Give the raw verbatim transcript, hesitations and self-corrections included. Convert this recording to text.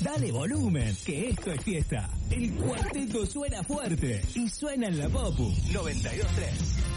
Dale volumen, que esto es fiesta. El cuarteto suena fuerte y suena en la Popu noventa y dos tres.